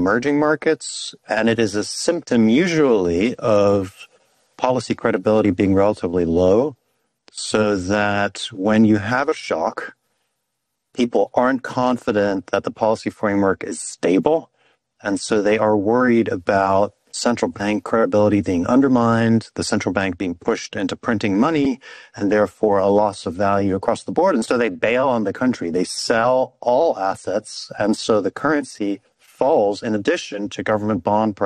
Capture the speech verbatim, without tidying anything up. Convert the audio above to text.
emerging markets, and it is a symptom usually of policy credibility being relatively low, so that when you have a shock, people aren't confident that the policy framework is stable, and so they are worried about central bank credibility being undermined, the central bank being pushed into printing money, and therefore a loss of value across the board. And so they bail on the country. They sell all assets, and so the currency falls in addition to government bond prices.